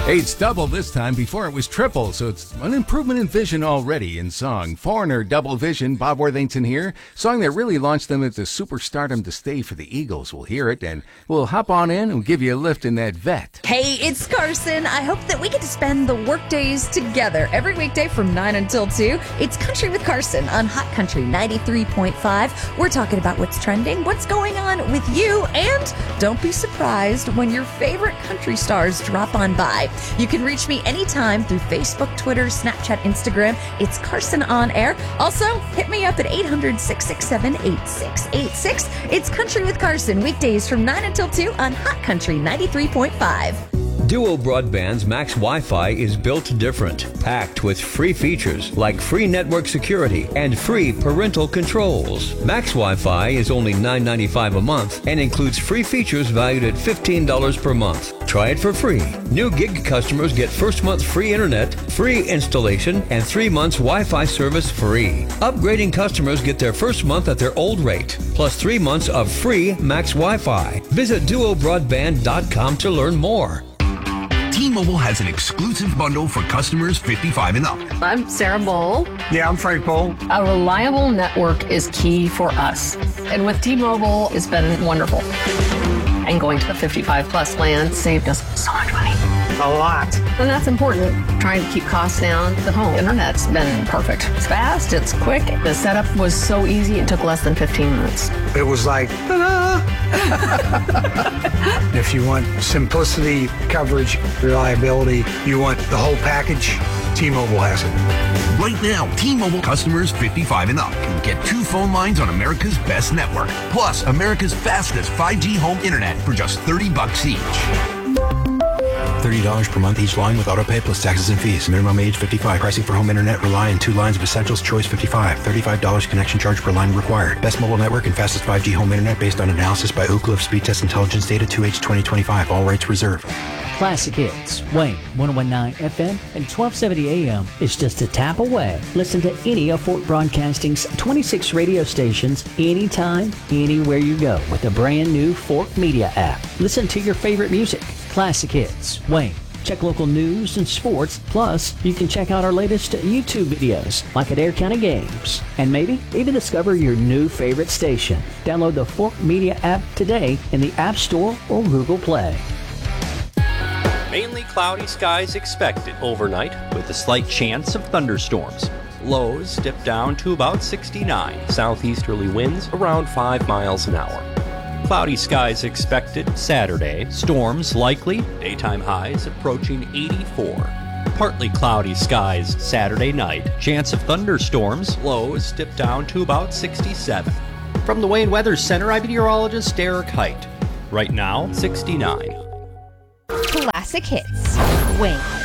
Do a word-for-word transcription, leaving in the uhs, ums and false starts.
Hey, it's double this time. Before it was triple, so it's an improvement in vision already in song. Foreigner, Double Vision, Bob Worthington here. Song that really launched them into superstardom to stay for the Eagles. We'll hear it, and we'll hop on in and give you a lift in that vet. Hey, it's Carson. I hope that we get to spend the work days together every weekday from nine until two. It's Country with Carson on Hot Country ninety-three point five. We're talking about what's trending, what's going on with you, and don't be surprised when your favorite country stars drop on by. You can reach me anytime through Facebook, Twitter, Snapchat, Instagram. It's Carson On Air. Also, hit me up at eight hundred, six six seven, eight six eight six. It's Country with Carson, weekdays from nine until two on Hot Country ninety-three point five. Duo Broadband's Max Wi-Fi is built different, packed with free features like free network security and free parental controls. Max Wi-Fi is only nine ninety-five a month and includes free features valued at fifteen dollars per month. Try it for free. New gig customers get first month free internet, free installation, and three months Wi-Fi service free. Upgrading customers get their first month at their old rate, plus three months of free Max Wi-Fi. Visit duo broadband dot com to learn more. T-Mobile has an exclusive bundle for customers fifty-five and up. I'm Sarah Bowl. Yeah, I'm Frank Bowl. A reliable network is key for us. And with T-Mobile, it's been wonderful. And going to the fifty-five plus plan saved us so much money. A lot. And that's important. Trying to keep costs down. The home internet's been perfect. It's fast, it's quick. The setup was so easy, it took less than fifteen minutes. It was like, ta-da! If you want simplicity, coverage, reliability, you want the whole package, T-Mobile has it. Right now, T-Mobile customers fifty-five and up can get two phone lines on America's best network, plus America's fastest five G home internet for just thirty bucks each. thirty dollars per month each line with autopay plus taxes and fees. Minimum age fifty-five. Pricing for home internet rely on two lines of Essentials Choice fifty-five. thirty-five dollars connection charge per line required. Best mobile network and fastest five G home internet based on analysis by Ookla of Speed Test Intelligence Data two H twenty twenty-five. All rights reserved. Classic Hits, Wayne, one oh one point nine F M and twelve seventy A M is just a tap away. Listen to any of Fort Broadcasting's twenty-six radio stations anytime, anywhere you go with the brand new Fork Media app. Listen to your favorite music. Classic Hits, Wayne. Check local news and sports. Plus, you can check out our latest YouTube videos, like at Adair County Games. And maybe even discover your new favorite station. Download the Fork Media app today in the App Store or Google Play. Mainly cloudy skies expected overnight with a slight chance of thunderstorms. Lows dip down to about sixty-nine. Southeasterly winds around five miles an hour. Cloudy skies expected Saturday. Storms likely. Daytime highs approaching eighty-four. Partly cloudy skies Saturday night. Chance of thunderstorms. Lows dip down to about sixty-seven. From the Wayne Weather Center, I'm meteorologist Derek Height. Right now, sixty-nine. Classic Hits, Wayne.